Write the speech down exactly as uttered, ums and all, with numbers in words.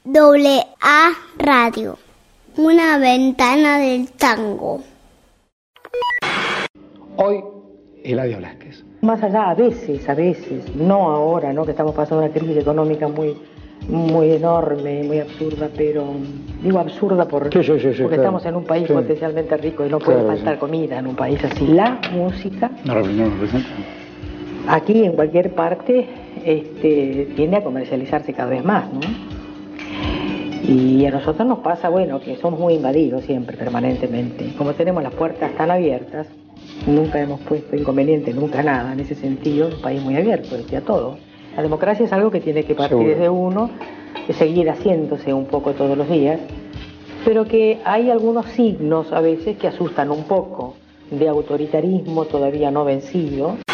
Doble A Radio, una ventana del tango. Hoy, Eladio Blasquez. Más allá, a veces, a veces, no ahora, ¿no? Que estamos pasando una crisis económica muy, muy enorme, muy absurda, pero digo absurda por, sí, sí, sí, sí, porque claro. estamos en un país sí. potencialmente rico y no puede claro, faltar sí. comida en un país así. La música, no, no representa. Aquí en cualquier parte, este, tiende a comercializarse cada vez más, ¿no? Y a nosotros nos pasa, bueno, que somos muy invadidos siempre, permanentemente. Como tenemos las puertas tan abiertas, nunca hemos puesto inconveniente, nunca nada. En ese sentido, un país muy abierto, decía todo. La democracia es algo que tiene que partir Seguro. desde uno, que seguir haciéndose un poco todos los días, pero que hay algunos signos a veces que asustan un poco de autoritarismo todavía no vencido.